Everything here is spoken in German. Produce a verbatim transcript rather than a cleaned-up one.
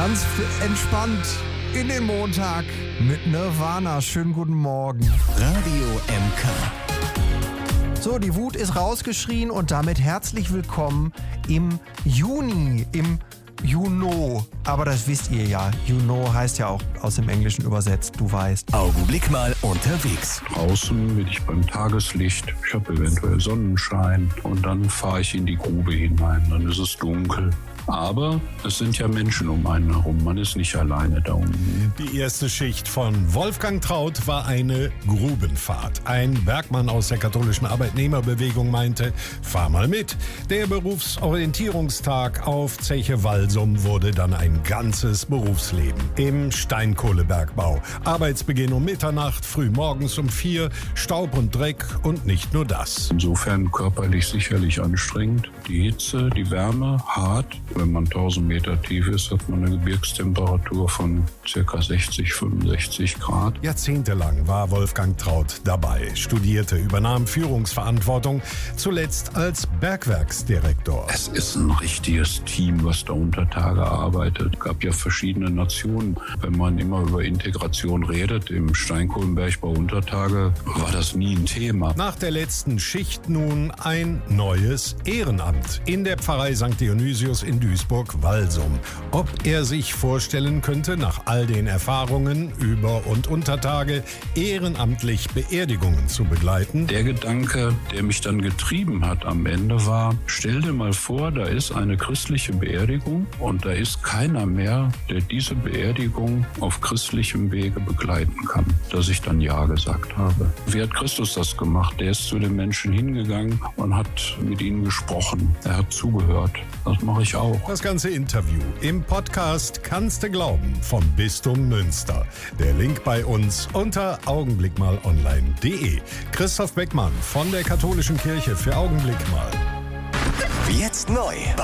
Ganz entspannt in den Montag mit Nirvana. Schönen guten Morgen. Radio M K. So, die Wut ist rausgeschrien und damit herzlich willkommen im Juni, im Juno. Aber das wisst ihr ja. Juno heißt ja auch aus dem Englischen übersetzt, du weißt. Augenblick mal unterwegs. Draußen bin ich beim Tageslicht, ich habe eventuell Sonnenschein und dann fahre ich in die Grube hinein, dann ist es dunkel. Aber es sind ja Menschen um einen herum, man ist nicht alleine da unten. Die erste Schicht von Wolfgang Traut war eine Grubenfahrt. Ein Bergmann aus der katholischen Arbeitnehmerbewegung meinte, fahr mal mit. Der Berufsorientierungstag auf Zeche Walsum wurde dann ein ganzes Berufsleben. Im Steinkohlebergbau. Arbeitsbeginn um Mitternacht, früh morgens um vier, Staub und Dreck und nicht nur das. Insofern körperlich sicherlich anstrengend. Die Hitze, die Wärme, hart. Wenn man tausend Meter tief ist, hat man eine Gebirgstemperatur von ca. sechzig, fünfundsechzig Grad. Jahrzehntelang war Wolfgang Traut dabei, studierte, übernahm Führungsverantwortung, zuletzt als Bergwerksdirektor. Es ist ein richtiges Team, was da unter Tage arbeitet. Es gab ja verschiedene Nationen. Wenn man immer über Integration redet, im Steinkohlenbergbau Untertage, war das nie ein Thema. Nach der letzten Schicht nun ein neues Ehrenamt in der Pfarrei Sankt Dionysius in Duisburg-Walsum. Ob er sich vorstellen könnte, nach all den Erfahrungen über und Untertage ehrenamtlich Beerdigungen zu begleiten? Der Gedanke, der mich dann getrieben hat am Ende war, stell dir mal vor, da ist eine christliche Beerdigung und da ist keiner mehr, der diese Beerdigung auf christlichem Wege begleiten kann. Dass ich dann Ja gesagt habe. Wie hat Christus das gemacht? Der ist zu den Menschen hingegangen und hat mit ihnen gesprochen. Er hat zugehört. Das mache ich auch. Das ganze Interview im Podcast Kannste glauben vom Bistum Münster. Der Link bei uns unter augenblickmalonline punkt de. Christoph Beckmann von der Katholischen Kirche für Augenblick mal. Jetzt neu.